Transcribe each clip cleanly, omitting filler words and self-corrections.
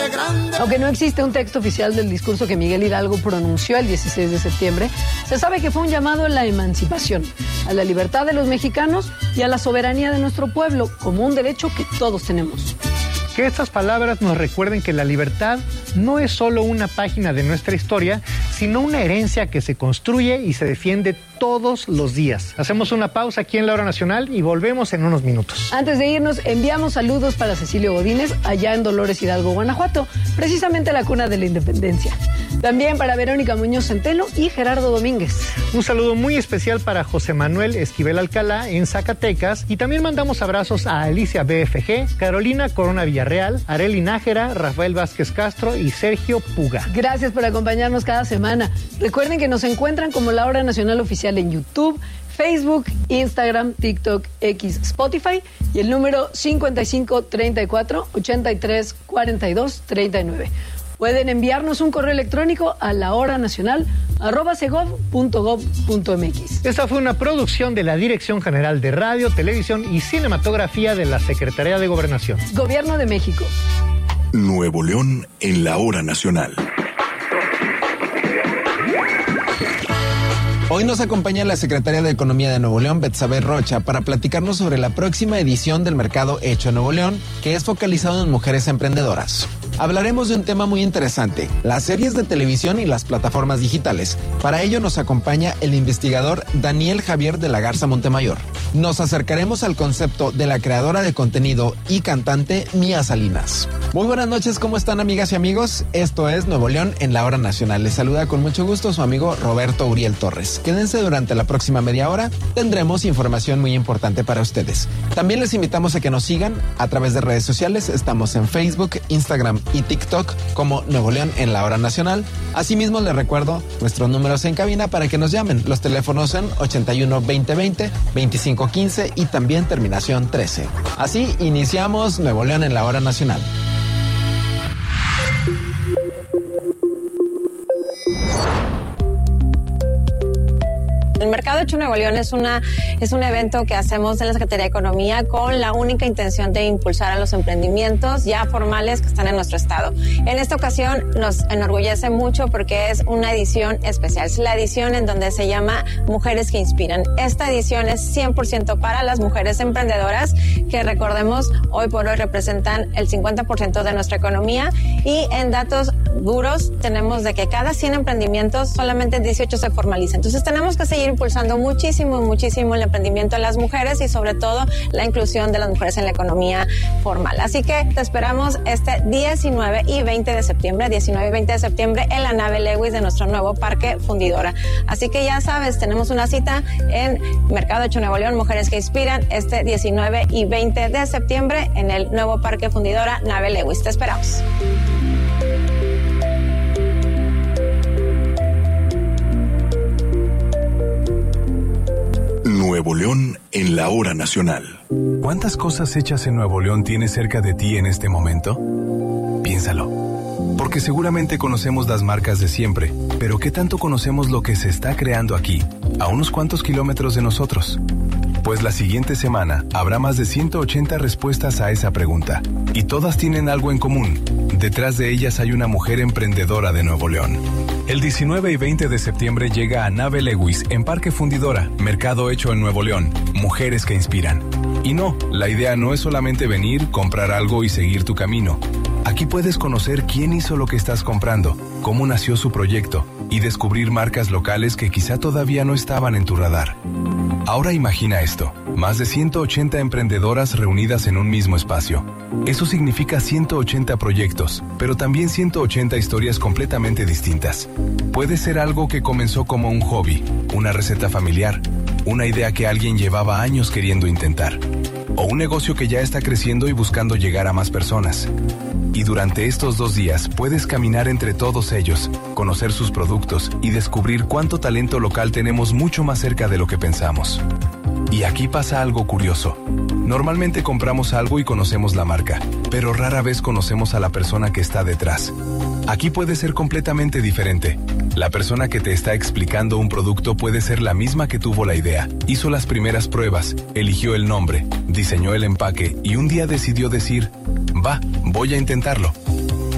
grande. Aunque no existe un texto oficial del discurso que Miguel Hidalgo pronunció el 16 de septiembre, se sabe que fue un llamado a la emancipación, a la libertad de los mexicanos y a la soberanía de nuestro pueblo, como un derecho que todos tenemos. Que estas palabras nos recuerden que la libertad no es solo una página de nuestra historia, sino una herencia que se construye y se defiende todos los días. Hacemos una pausa aquí en La Hora Nacional y volvemos en unos minutos. Antes de irnos, enviamos saludos para Cecilio Godínez, allá en Dolores Hidalgo, Guanajuato, precisamente la cuna de la independencia. También para Verónica Muñoz Centeno y Gerardo Domínguez. Un saludo muy especial para José Manuel Esquivel Alcalá en Zacatecas. Y también mandamos abrazos a Alicia BFG, Carolina Corona Villarreal, Areli Nájera, Rafael Vázquez Castro y Sergio Puga. Gracias por acompañarnos cada semana. Recuerden que nos encuentran como La Hora Nacional Oficial en YouTube, Facebook, Instagram, TikTok, X, Spotify y el número 5534-8342-39. Pueden enviarnos un correo electrónico a lahoranacional@segov.gov.mx. Esta fue una producción de la Dirección General de Radio, Televisión y Cinematografía de la Secretaría de Gobernación. Gobierno de México. Nuevo León en La Hora Nacional. Hoy nos acompaña la secretaria de Economía de Nuevo León, Betsabe Rocha, para platicarnos sobre la próxima edición del Mercado Hecho Nuevo León, que es focalizado en mujeres emprendedoras. Hablaremos de un tema muy interesante, las series de televisión y las plataformas digitales. Para ello nos acompaña el investigador Daniel Javier de la Garza Montemayor. Nos acercaremos al concepto de la creadora de contenido y cantante Mía Salinas. Muy buenas noches, ¿cómo están, amigas y amigos? Esto es Nuevo León en La Hora Nacional. Les saluda con mucho gusto su amigo Roberto Uriel Torres. Quédense durante la próxima media hora, tendremos información muy importante para ustedes. También les invitamos a que nos sigan a través de redes sociales. Estamos en Facebook, Instagram y TikTok como Nuevo León en La Hora Nacional. Asimismo, les recuerdo nuestros números en cabina para que nos llamen. Los teléfonos son 81 2020 2515 y también terminación 13. Así iniciamos Nuevo León en La Hora Nacional. El Mercado Hecho Nuevo León es un evento que hacemos en la Secretaría de Economía con la única intención de impulsar a los emprendimientos ya formales que están en nuestro estado. En esta ocasión nos enorgullece mucho porque es una edición especial. Es la edición en donde se llama Mujeres que Inspiran. Esta edición es 100% para las mujeres emprendedoras que, recordemos, hoy por hoy representan el 50% de nuestra economía, y en datos duros tenemos de que cada 100 emprendimientos solamente 18 se formalizan. Entonces tenemos que seguir impulsando muchísimo el emprendimiento de las mujeres y sobre todo la inclusión de las mujeres en la economía formal. Así que te esperamos este 19 y 20 de septiembre en la nave Lewis de nuestro nuevo Parque Fundidora. Así que ya sabes, tenemos una cita en Mercado Hecho Nuevo León, Mujeres que Inspiran, este 19 y 20 de septiembre en el nuevo Parque Fundidora, nave Lewis. Te esperamos. Nuevo León en La Hora Nacional. ¿Cuántas cosas hechas en Nuevo León tienes cerca de ti en este momento? Piénsalo. Porque seguramente conocemos las marcas de siempre, pero ¿qué tanto conocemos lo que se está creando aquí, a unos cuantos kilómetros de nosotros? Pues la siguiente semana habrá más de 180 respuestas a esa pregunta, y todas tienen algo en común. Detrás de ellas hay una mujer emprendedora de Nuevo León. El 19 y 20 de septiembre llega a Nave Lewis en Parque Fundidora, Mercado Hecho en Nuevo León, Mujeres que Inspiran. Y no, la idea no es solamente venir, comprar algo y seguir tu camino. Aquí puedes conocer quién hizo lo que estás comprando, cómo nació su proyecto y descubrir marcas locales que quizá todavía no estaban en tu radar. Ahora imagina esto, más de 180 emprendedoras reunidas en un mismo espacio. Eso significa 180 proyectos, pero también 180 historias completamente distintas. Puede ser algo que comenzó como un hobby, una receta familiar, una idea que alguien llevaba años queriendo intentar, o un negocio que ya está creciendo y buscando llegar a más personas. Y durante estos 2 días puedes caminar entre todos ellos, conocer sus productos y descubrir cuánto talento local tenemos mucho más cerca de lo que pensamos. Y aquí pasa algo curioso. Normalmente compramos algo y conocemos la marca, pero rara vez conocemos a la persona que está detrás. Aquí puede ser completamente diferente. La persona que te está explicando un producto puede ser la misma que tuvo la idea, hizo las primeras pruebas, eligió el nombre, diseñó el empaque y un día decidió decir, voy a intentarlo.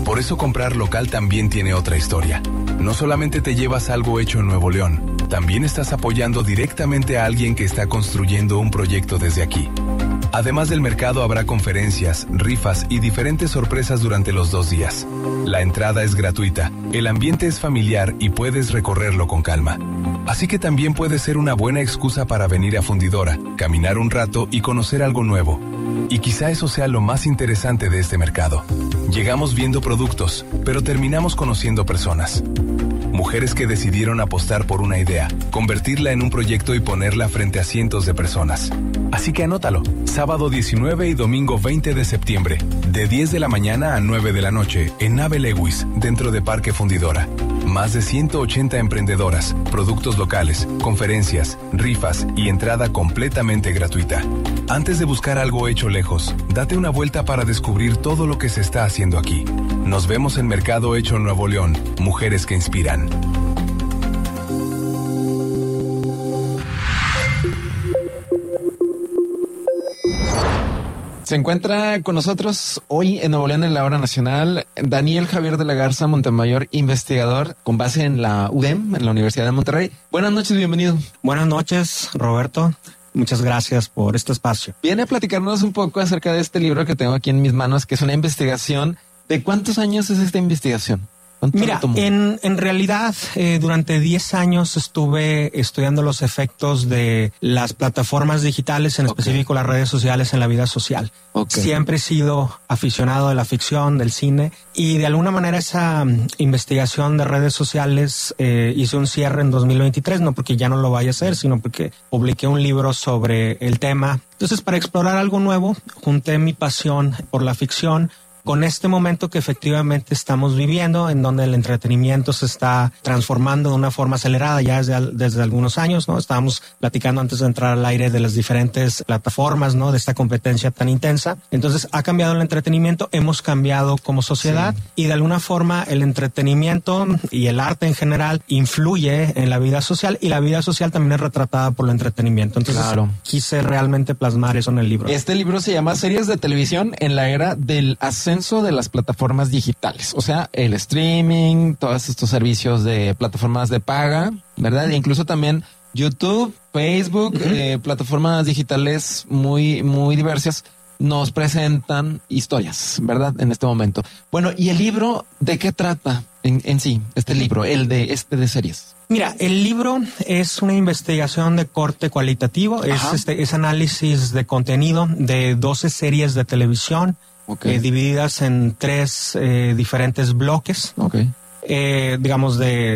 Por eso comprar local también tiene otra historia. No solamente te llevas algo hecho en Nuevo León, también estás apoyando directamente a alguien que está construyendo un proyecto desde aquí. Además del mercado habrá conferencias, rifas y diferentes sorpresas durante los 2 días. La entrada es gratuita, el ambiente es familiar y puedes recorrerlo con calma. Así que también puede ser una buena excusa para venir a Fundidora, caminar un rato y conocer algo nuevo. Y quizá eso sea lo más interesante de este mercado. Llegamos viendo productos, pero terminamos conociendo personas. Mujeres que decidieron apostar por una idea, convertirla en un proyecto y ponerla frente a cientos de personas. Así que anótalo, sábado 19 y domingo 20 de septiembre, de 10 de la mañana a 9 de la noche, en Nave Lewis, dentro de Parque Fundidora. Más de 180 emprendedoras, productos locales, conferencias, rifas y entrada completamente gratuita. Antes de buscar algo hecho lejos, date una vuelta para descubrir todo lo que se está haciendo aquí. Nos vemos en Mercado Hecho Nuevo León, mujeres que inspiran. Se encuentra con nosotros hoy en Nuevo León en la Hora Nacional Daniel Javier de la Garza Montemayor, investigador con base en la UDEM, en la Universidad de Monterrey. Buenas noches, bienvenido. Buenas noches, Roberto. Muchas gracias por este espacio. Viene a platicarnos un poco acerca de este libro que tengo aquí en mis manos, que es una investigación. ¿De cuántos años es esta investigación? Mira, en realidad durante 10 años estuve estudiando los efectos de las plataformas digitales, en específico las redes sociales en la vida social. Siempre he sido aficionado de la ficción, del cine, y de alguna manera esa investigación de redes sociales hice un cierre en 2023, no porque ya no lo vaya a hacer, sino porque publiqué un libro sobre el tema. Entonces, para explorar algo nuevo, junté mi pasión por la ficción con este momento que efectivamente estamos viviendo, en donde el entretenimiento se está transformando de una forma acelerada ya desde algunos años, ¿no? Estábamos platicando antes de entrar al aire de las diferentes plataformas, ¿no? De esta competencia tan intensa. Entonces ha cambiado el entretenimiento, hemos cambiado como sociedad, sí. Y de alguna forma el entretenimiento y el arte en general influye en la vida social, y la vida social también es retratada por el entretenimiento. Entonces quise realmente plasmar eso en el libro. Este libro se llama Series de televisión en la era del ascenso de las plataformas digitales, o sea, el streaming, todos estos servicios de plataformas de paga, ¿verdad? E incluso también YouTube, Facebook, plataformas digitales muy, muy diversas nos presentan historias, ¿verdad? En este momento. Bueno, ¿y el libro de qué trata en sí, este libro, el de series? Mira, el libro es una investigación de corte cualitativo, es análisis de contenido de 12 series de televisión, divididas en 3 diferentes bloques, digamos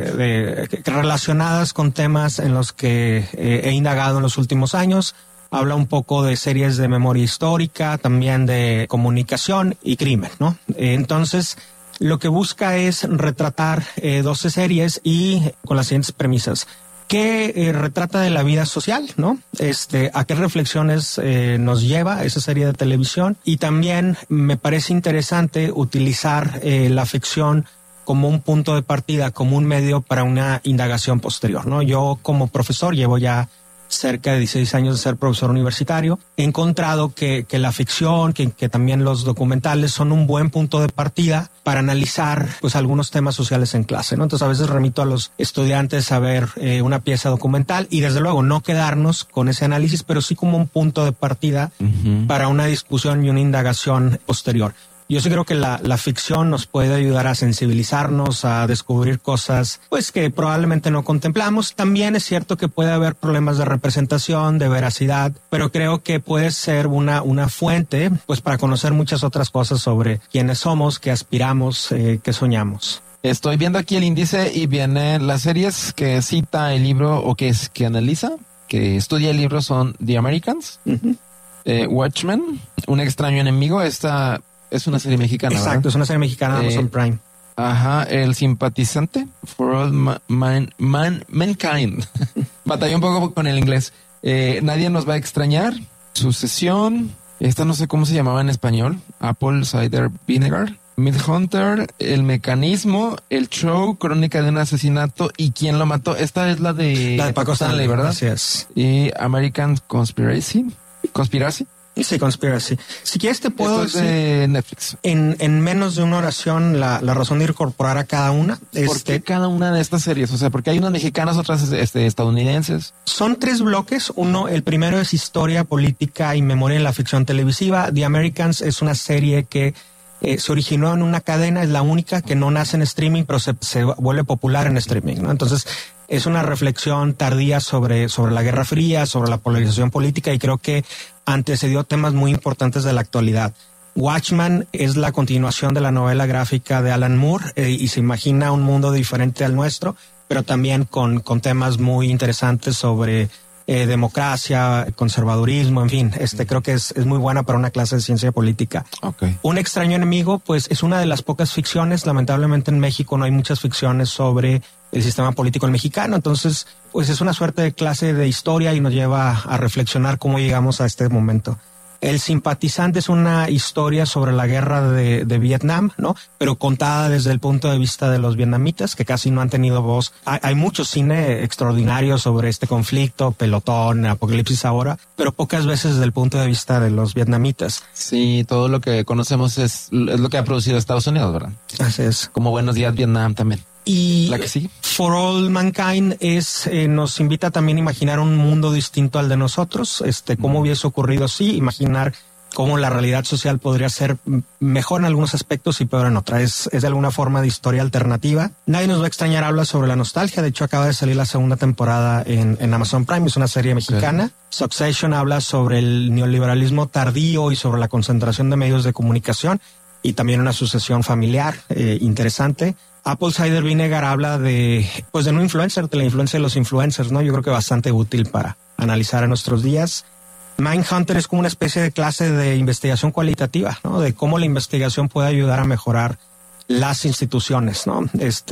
relacionadas con temas en los que he indagado en los últimos años. Habla un poco de series de memoria histórica, también de comunicación y crimen, ¿no? Entonces, lo que busca es retratar 12 series y con las siguientes premisas. ¿Qué retrata de la vida social, no? ¿A qué reflexiones nos lleva esa serie de televisión? Y también me parece interesante utilizar la ficción como un punto de partida, como un medio para una indagación posterior, ¿no? Yo como profesor llevo ya cerca de 16 años de ser profesor universitario. He encontrado que la ficción, que también los documentales son un buen punto de partida para analizar pues algunos temas sociales en clase, ¿no? Entonces a veces remito a los estudiantes a ver una pieza documental y desde luego no quedarnos con ese análisis, pero sí como un punto de partida para una discusión y una indagación posterior. Yo sí creo que la ficción nos puede ayudar a sensibilizarnos, a descubrir cosas pues que probablemente no contemplamos. También es cierto que puede haber problemas de representación, de veracidad, pero creo que puede ser una fuente pues para conocer muchas otras cosas sobre quiénes somos, qué aspiramos, qué soñamos. Estoy viendo aquí el índice y viene las series que cita el libro o que analiza, que estudia el libro son The Americans, Watchmen, Un extraño enemigo, esta es una serie mexicana. Exacto, ¿verdad? Es una serie mexicana de Amazon Prime. El simpatizante, For All Mankind. Batallé un poco con el inglés. Nadie nos va a extrañar. Sucesión. Esta no sé cómo se llamaba en español. Apple Cider Vinegar. Midhunter, El mecanismo, El show, Crónica de un asesinato y ¿Quién lo mató? Esta es la de Paco Stanley, ¿verdad? Así es. Y American Conspiracy. Sí, Conspiracy. Si quieres te puedo decir de Netflix. En menos de una oración la razón de incorporar a cada una. ¿Por qué cada una de estas series? O sea, porque hay unas mexicanas, otras estadounidenses. Son 3 bloques. Uno, el primero es historia, política y memoria en la ficción televisiva. The Americans es una serie que se originó en una cadena, es la única que no nace en streaming, pero se vuelve popular en streaming, ¿no? Entonces, es una reflexión tardía sobre la Guerra Fría, sobre la polarización política, y creo que antecedió temas muy importantes de la actualidad. Watchmen es la continuación de la novela gráfica de Alan Moore y se imagina un mundo diferente al nuestro, pero también con temas muy interesantes sobre democracia, conservadurismo, en fin. Creo que es muy buena para una clase de ciencia política. Okay. Un extraño enemigo, pues es una de las pocas ficciones. Lamentablemente en México no hay muchas ficciones sobre el sistema político mexicano. Entonces, pues es una suerte de clase de historia y nos lleva a reflexionar cómo llegamos a este momento. El Simpatizante es una historia sobre la guerra de Vietnam, ¿no? Pero contada desde el punto de vista de los vietnamitas, que casi no han tenido voz. Hay mucho cine extraordinario sobre este conflicto, Pelotón, Apocalipsis Ahora, pero pocas veces desde el punto de vista de los vietnamitas. Sí, todo lo que conocemos es lo que ha producido Estados Unidos, ¿verdad? Así es. Como Buenos Días Vietnam también. Y la que sigue, For All Mankind nos invita también a imaginar un mundo distinto al de nosotros, cómo hubiese ocurrido, sí, imaginar cómo la realidad social podría ser mejor en algunos aspectos y peor en otras. Es de alguna forma de historia alternativa. Nadie nos va a extrañar, habla sobre la nostalgia. De hecho, acaba de salir la segunda temporada en Amazon Prime. Es una serie mexicana. Okay. Succession habla sobre el neoliberalismo tardío y sobre la concentración de medios de comunicación y también una sucesión familiar interesante. Apple Cider Vinegar habla de un influencer, de la influencia de los influencers, ¿no? Yo creo que bastante útil para analizar en nuestros días. Mindhunter es como una especie de clase de investigación cualitativa, ¿no? De cómo la investigación puede ayudar a mejorar las instituciones, ¿no?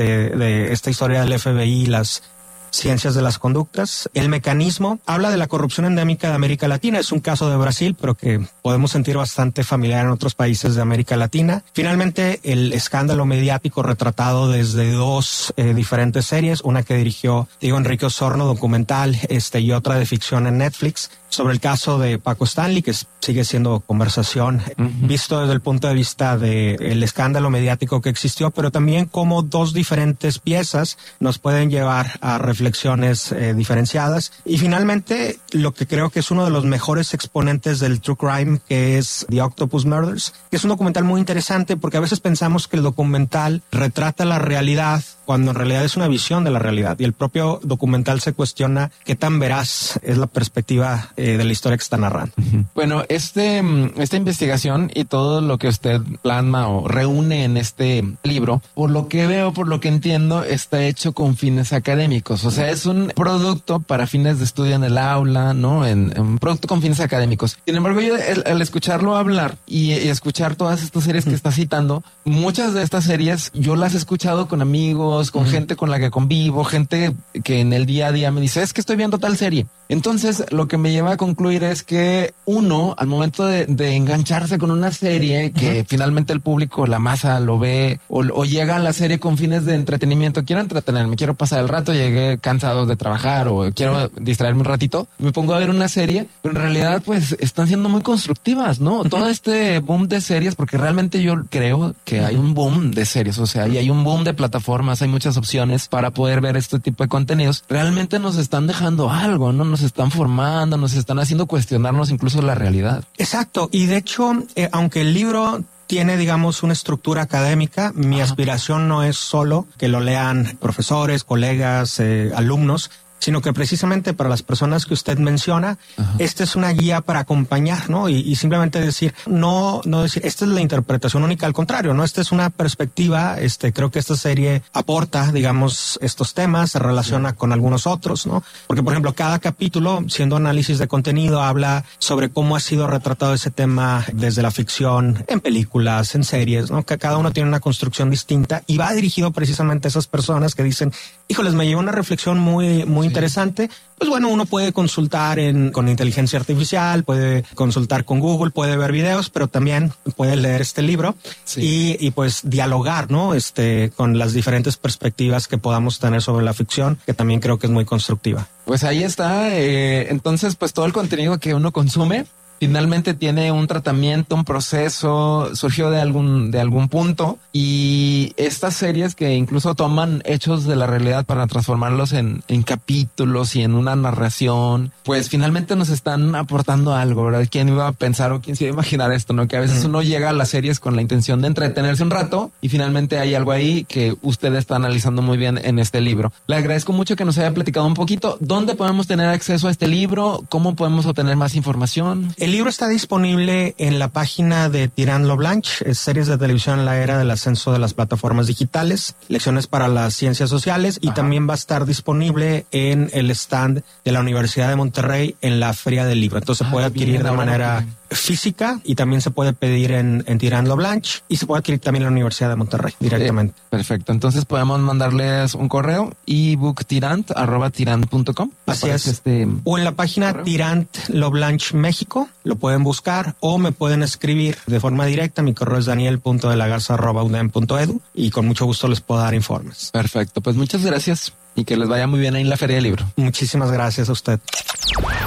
De esta historia del FBI, las ciencias de las conductas. El Mecanismo habla de la corrupción endémica de América Latina. Es un caso de Brasil, pero que podemos sentir bastante familiar en otros países de América Latina. Finalmente, el escándalo mediático retratado desde 2 diferentes series. Una que dirigió Diego Enrique Osorno, documental, y otra de ficción en Netflix, sobre el caso de Paco Stanley, que sigue siendo conversación, visto desde el punto de vista del escándalo mediático que existió, pero también cómo 2 diferentes piezas nos pueden llevar a reflexiones diferenciadas. Y finalmente, lo que creo que es uno de los mejores exponentes del true crime, que es The Octopus Murders, que es un documental muy interesante porque a veces pensamos que el documental retrata la realidad cuando en realidad es una visión de la realidad, y el propio documental se cuestiona qué tan veraz es la perspectiva de la historia que está narrando. Bueno, esta investigación y todo lo que usted plasma o reúne en este libro, por lo que veo, por lo que entiendo, está hecho con fines académicos. O sea, es un producto para fines de estudio en el aula, ¿no? Un producto con fines académicos. Sin embargo, yo al escucharlo hablar y escuchar todas estas series que está citando, muchas de estas series yo las he escuchado con amigos, con gente con la que convivo, gente que en el día a día me dice, es que estoy viendo tal serie. Entonces, lo que me lleva a concluir es que uno, al momento de engancharse con una serie que finalmente el público, la masa lo ve o llega a la serie con fines de entretenimiento, quiero entretenerme, quiero pasar el rato, llegué cansado de trabajar o quiero distraerme un ratito, me pongo a ver una serie, pero en realidad pues están siendo muy constructivas, ¿no? Todo este boom de series, porque realmente yo creo que hay un boom de series, o sea, y hay un boom de plataformas, hay muchas opciones para poder ver este tipo de contenidos. Realmente nos están dejando algo, ¿no? Nos están formando, nos están haciendo cuestionarnos incluso la realidad. Exacto. Y de hecho, aunque el libro tiene, digamos, una estructura académica, mi aspiración no es solo que lo lean profesores, colegas, alumnos, sino que precisamente para las personas que usted menciona, esta es una guía para acompañar, ¿no? Y simplemente decir, no decir, esta es la interpretación única, al contrario, ¿no? Esta es una perspectiva, creo que esta serie aporta, digamos, estos temas, se relaciona con algunos otros, ¿no? Porque, por ejemplo, cada capítulo, siendo análisis de contenido, habla sobre cómo ha sido retratado ese tema desde la ficción, en películas, en series, ¿no? Que cada uno tiene una construcción distinta y va dirigido precisamente a esas personas que dicen, híjoles, me lleva una reflexión muy interesante. Pues bueno, uno puede consultar con inteligencia artificial, puede consultar con Google, puede ver videos, pero también puede leer este libro y pues dialogar, ¿no? Con las diferentes perspectivas que podamos tener sobre la ficción, que también creo que es muy constructiva. Pues ahí está. Entonces, pues todo el contenido que uno consume finalmente tiene un tratamiento, un proceso, surgió de algún punto, y estas series que incluso toman hechos de la realidad para transformarlos en capítulos y en una narración, pues finalmente nos están aportando algo, ¿verdad? ¿Quién iba a pensar o quién se iba a imaginar esto, no? Que a veces uno llega a las series con la intención de entretenerse un rato y finalmente hay algo ahí que usted está analizando muy bien en este libro. Le agradezco mucho que nos haya platicado un poquito. ¿Dónde podemos tener acceso a este libro? ¿Cómo podemos obtener más información? El libro está disponible en la página de Tirant lo Blanche, es series de televisión en la era del ascenso de las plataformas digitales, lecciones para las ciencias sociales, y también va a estar disponible en el stand de la Universidad de Monterrey en la Feria del Libro. Entonces se puede adquirir de manera física y también se puede pedir en Tirant lo Blanche, y se puede adquirir también en la Universidad de Monterrey directamente. Perfecto. Entonces podemos mandarles un correo, ebooktirant@tirant.com. Así es. O en la página Tirant lo Blanche México, lo pueden buscar, o me pueden escribir de forma directa. Mi correo es daniel.delagarza@udem.edu y con mucho gusto les puedo dar informes. Perfecto. Pues muchas gracias y que les vaya muy bien ahí en la Feria del Libro. Muchísimas gracias a usted.